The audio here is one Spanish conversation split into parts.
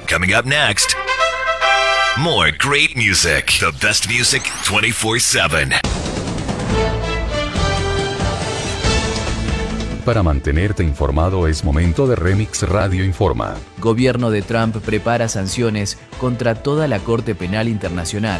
Coming up next, more great music. The best music 24/7. Para mantenerte informado es momento de Remix Radio Informa. Gobierno de Trump prepara sanciones contra toda la Corte Penal Internacional.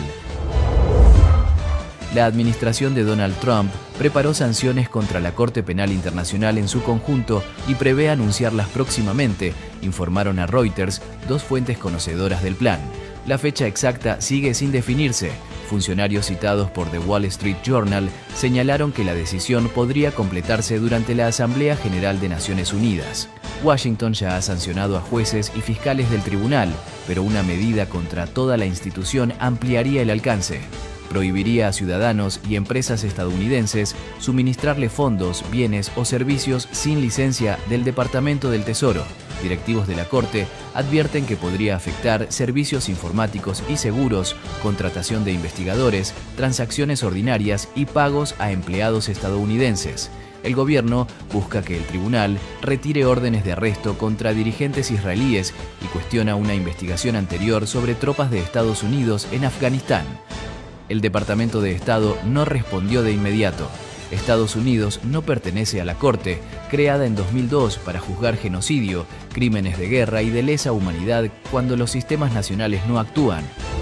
La administración de Donald Trump preparó sanciones contra la Corte Penal Internacional en su conjunto y prevé anunciarlas próximamente, informaron a Reuters dos fuentes conocedoras del plan. La fecha exacta sigue sin definirse. Funcionarios citados por The Wall Street Journal señalaron que la decisión podría completarse durante la Asamblea General de Naciones Unidas. Washington ya ha sancionado a jueces y fiscales del tribunal, pero una medida contra toda la institución ampliaría el alcance. Prohibiría a ciudadanos y empresas estadounidenses suministrarle fondos, bienes o servicios sin licencia del Departamento del Tesoro. Directivos de la Corte advierten que podría afectar servicios informáticos y seguros, contratación de investigadores, transacciones ordinarias y pagos a empleados estadounidenses. El gobierno busca que el tribunal retire órdenes de arresto contra dirigentes israelíes y cuestiona una investigación anterior sobre tropas de Estados Unidos en Afganistán. El Departamento de Estado no respondió de inmediato. Estados Unidos no pertenece a la Corte, creada en 2002 para juzgar genocidio, crímenes de guerra y de lesa humanidad cuando los sistemas nacionales no actúan.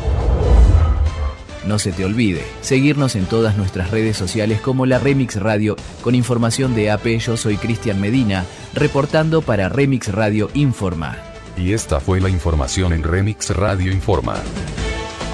No se te olvide, seguirnos en todas nuestras redes sociales como la Remix Radio. Con información de AP, yo soy Cristian Medina, reportando para Remix Radio Informa. Y esta fue la información en Remix Radio Informa.